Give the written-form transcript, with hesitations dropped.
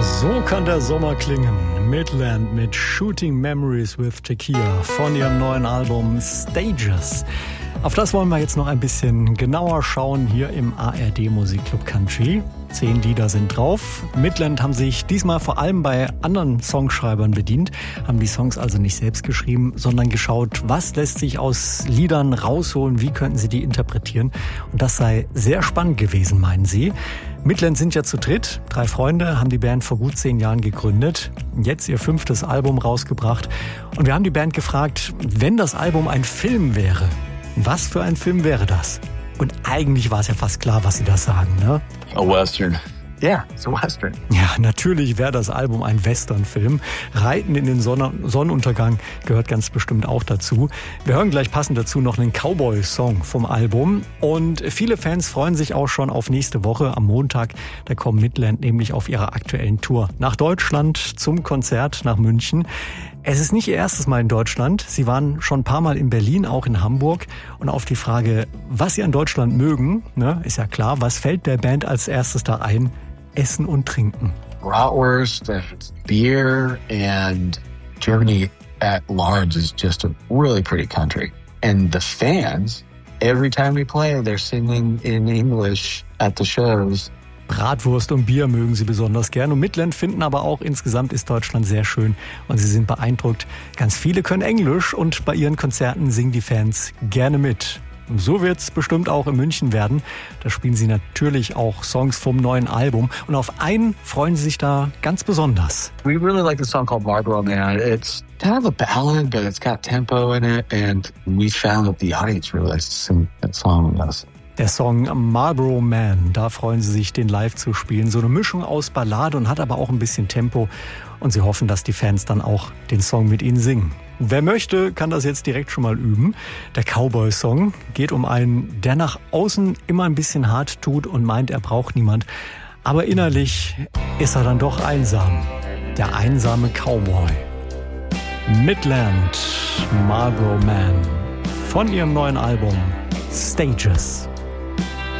So kann der Sommer klingen. Midland mit Shooting Memories with Tequila von ihrem neuen Album Stages. Auf das wollen wir jetzt noch ein bisschen genauer schauen hier im ARD Musikclub Country. 10 Lieder sind drauf. Midland haben sich diesmal vor allem bei anderen Songschreibern bedient, haben die Songs also nicht selbst geschrieben, sondern geschaut, was lässt sich aus Liedern rausholen, wie könnten sie die interpretieren. Und das sei sehr spannend gewesen, meinen sie. Midland sind ja zu dritt. 3 Freunde haben die Band vor gut 10 Jahren gegründet. Jetzt ihr 5. Album rausgebracht. Und wir haben die Band gefragt, wenn das Album ein Film wäre, was für ein Film wäre das? Und eigentlich war es ja fast klar, was sie da sagen, ne? A Western. Yeah, it's a Western. Ja, natürlich wäre das Album ein Westernfilm. Reiten in den Sonnenuntergang gehört ganz bestimmt auch dazu. Wir hören gleich passend dazu noch einen Cowboy-Song vom Album. Und viele Fans freuen sich auch schon auf nächste Woche am Montag. Da kommen Midland nämlich auf ihrer aktuellen Tour nach Deutschland zum Konzert nach München. Es ist nicht ihr erstes Mal in Deutschland. Sie waren schon ein paar Mal in Berlin, auch in Hamburg. Und auf die Frage, was sie an Deutschland mögen, ne, ist ja klar, was fällt der Band als erstes da ein? Essen und Trinken. Bratwurst and beer, and Germany at large is just a really pretty country. And the fans, every time we play, they're singing in English at the shows. Bratwurst und Bier mögen sie besonders gern. Und Midland finden aber auch, insgesamt ist Deutschland sehr schön. Und sie sind beeindruckt. Ganz viele können Englisch und bei ihren Konzerten singen die Fans gerne mit. Und so wird es bestimmt auch in München werden. Da spielen sie natürlich auch Songs vom neuen Album. Und auf einen freuen sie sich da ganz besonders. We really like the song called Marlboro Man. It's kind of a ballad, but it's got tempo in it. And we found that the audience really likes to sing that song with us. Der Song Marlboro Man, da freuen sie sich, den live zu spielen. So eine Mischung aus Ballade und hat aber auch ein bisschen Tempo. Und sie hoffen, dass die Fans dann auch den Song mit ihnen singen. Wer möchte, kann das jetzt direkt schon mal üben. Der Cowboy-Song geht um einen, der nach außen immer ein bisschen hart tut und meint, er braucht niemand. Aber innerlich ist er dann doch einsam. Der einsame Cowboy. Midland, Marlboro Man. Von ihrem neuen Album Stages.